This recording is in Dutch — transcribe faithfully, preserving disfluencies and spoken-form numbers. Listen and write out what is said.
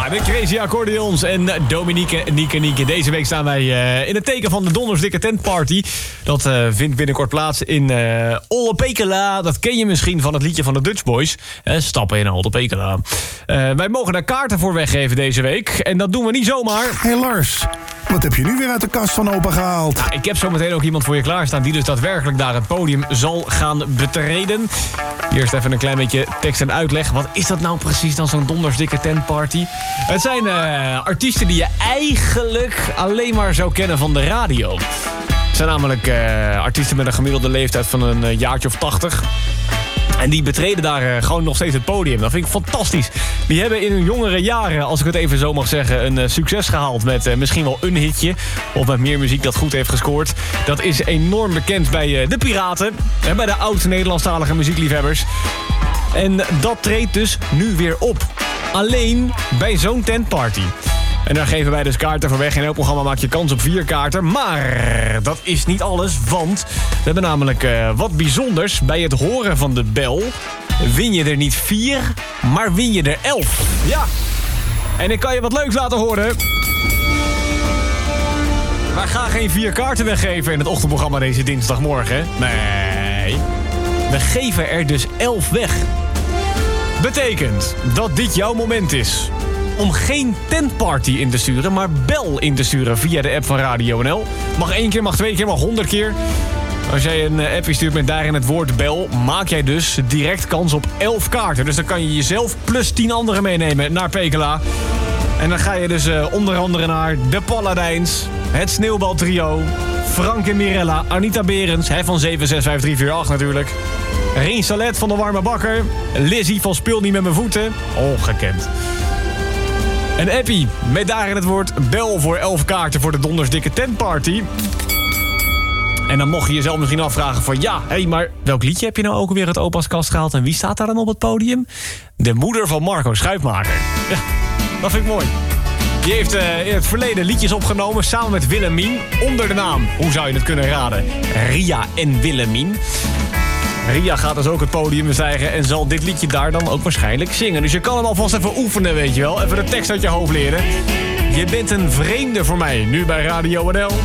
Ja, de Crazy Accordeons en Dominique, Nieke, Nieke. Deze week staan wij uh, in het teken van de Dondersdikke Tent Party. Dat uh, vindt binnenkort plaats in uh, Olle-Pekela. Dat ken je misschien van het liedje van de Dutch Boys. Uh, stappen in Olle-Pekela. Uh, wij mogen daar kaarten voor weggeven deze week. En dat doen we niet zomaar. Hé hey Lars, wat heb je nu weer uit de kast van opa gehaald? Nou, ik heb zo meteen ook iemand voor je klaarstaan die dus daadwerkelijk daar het podium zal gaan betreden. Eerst even een klein beetje tekst en uitleg. Wat is dat nou precies dan, zo'n Dondersdikke Tent Party? Het zijn uh, artiesten die je eigenlijk alleen maar zou kennen van de radio. Het zijn namelijk uh, artiesten met een gemiddelde leeftijd van een uh, jaartje of tachtig. En die betreden daar uh, gewoon nog steeds het podium. Dat vind ik fantastisch. Die hebben in hun jongere jaren, als ik het even zo mag zeggen, een uh, succes gehaald met uh, misschien wel een hitje. Of met meer muziek dat goed heeft gescoord. Dat is enorm bekend bij uh, de Piraten. En bij de oud-Nederlandstalige muziekliefhebbers. En dat treedt dus nu weer op. Alleen bij zo'n tentparty. En daar geven wij dus kaarten voor weg. In elk programma maak je kans op vier kaarten. Maar dat is niet alles, want we hebben namelijk uh, wat bijzonders. Bij het horen van de bel win je er niet vier, maar win je er elf. Ja, en ik kan je wat leuks laten horen. Wij gaan geen vier kaarten weggeven in het ochtendprogramma deze dinsdagmorgen. Nee, we geven er dus elf weg. Betekent dat dit jouw moment is om geen tentparty in te sturen, maar bel in te sturen via de app van Radio N L. Mag één keer, mag twee keer, mag honderd keer. Als jij een appje stuurt met daarin het woord bel, maak jij dus direct kans op elf kaarten. Dus dan kan je jezelf plus tien anderen meenemen naar Pekela. En dan ga je dus uh, onder andere naar de Paladijns, het Sneeuwbaltrio, Frank en Mirella, Anita Berends, hè, van zeven zes vijf drie vier acht natuurlijk. Rien Salet van de Warme Bakker, Lizzie van Speel niet met mijn voeten, ongekend. En Appie, met daarin het woord bel voor elf kaarten voor de Dondersdikke Tent Party. En dan mocht je jezelf misschien afvragen van ja, hé, hey, maar welk liedje heb je nou ook alweer uit opa's kast gehaald? En wie staat daar dan op het podium? De moeder van Marco Schuitmaker. Ja, dat vind ik mooi. Die heeft uh, in het verleden liedjes opgenomen samen met Willemien onder de naam, hoe zou je het kunnen raden, Ria en Willemien. Ria gaat dus ook het podium bestijgen en zal dit liedje daar dan ook waarschijnlijk zingen. Dus je kan hem alvast even oefenen, weet je wel. Even de tekst uit je hoofd leren. Je bent een vreemde voor mij, nu bij Radio N L.